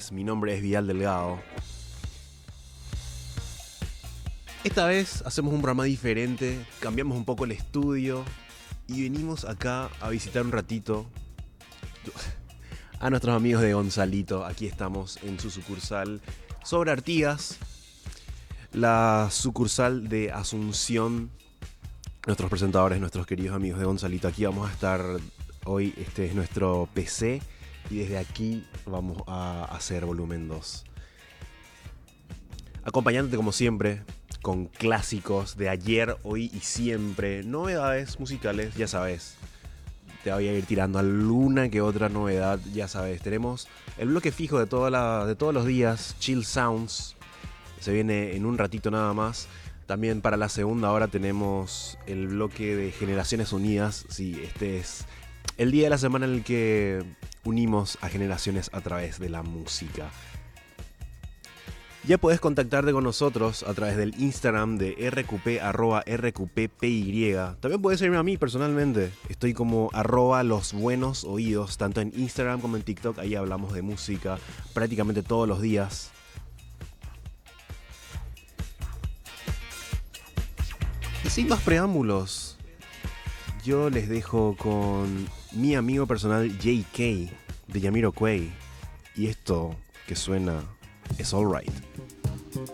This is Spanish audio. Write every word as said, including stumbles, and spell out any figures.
noches, mi nombre es Vidal Delgado. Esta vez hacemos un programa diferente, cambiamos un poco el estudio y venimos acá a visitar un ratito a nuestros amigos de Gonzalito. Aquí estamos en su sucursal sobre Artigas, la sucursal de Asunción. Nuestros presentadores, nuestros queridos amigos de Gonzalito. Aquí vamos a estar hoy, este es nuestro P C y desde aquí vamos a hacer volumen dos. Acompañándote como siempre con clásicos de ayer, hoy y siempre, novedades musicales, ya sabes. Te voy a ir tirando alguna que otra novedad, ya sabes. Tenemos el bloque fijo de, toda la, de todos los días, Chill Sounds. Se viene en un ratito nada más. También para la segunda hora tenemos el bloque de Generaciones Unidas. Sí, este es el día de la semana en el que unimos a generaciones a través de la música. Ya podés contactarte con nosotros a través del Instagram de R Q P, arroba R Q P P Y. También podés seguirme a mí personalmente. Estoy como arroba los buenos oídos, tanto en Instagram como en TikTok. Ahí hablamos de música prácticamente todos los días. Y sin más preámbulos, yo les dejo con mi amigo personal J K de Jamiroquai. Y esto que suena es Alright.